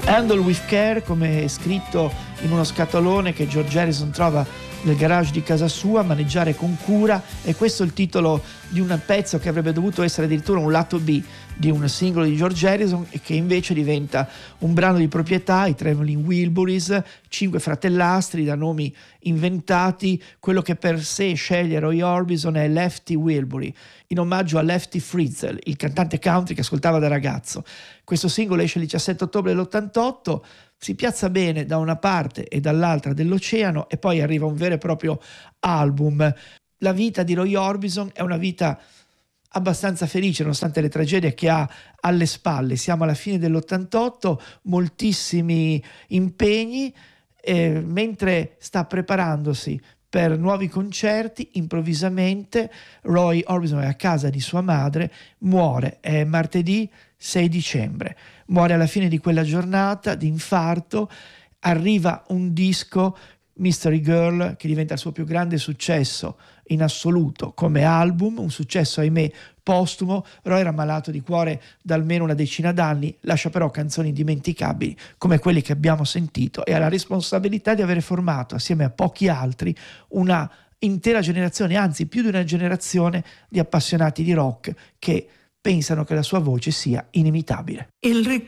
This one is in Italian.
Handle with Care, come è scritto in uno scatolone che George Harrison trova nel garage di casa sua, maneggiare con cura, e questo è il titolo di un pezzo che avrebbe dovuto essere addirittura un lato B di un singolo di George Harrison e che invece diventa un brano di proprietà, i Traveling Wilburys, 5 fratellastri da nomi inventati. Quello che per sé sceglie Roy Orbison è Lefty Wilbury, in omaggio a Lefty Frizzell, il cantante country che ascoltava da ragazzo. Questo singolo esce il 17 ottobre dell'88, si piazza bene da una parte e dall'altra dell'oceano e poi arriva un vero e proprio album. La vita di Roy Orbison è una vita abbastanza felice nonostante le tragedie che ha alle spalle. Siamo alla fine dell'88, moltissimi impegni, mentre sta preparandosi per nuovi concerti, improvvisamente Roy Orbison è a casa di sua madre, muore, è martedì 6 dicembre, muore alla fine di quella giornata di infarto. Arriva un disco, Mystery Girl, che diventa il suo più grande successo in assoluto come album, un successo ahimè postumo. Roy era malato di cuore da almeno una decina d'anni, lascia però canzoni indimenticabili come quelli che abbiamo sentito e ha la responsabilità di avere formato assieme a pochi altri una intera generazione, anzi più di una generazione di appassionati di rock che pensano che la sua voce sia inimitabile. Il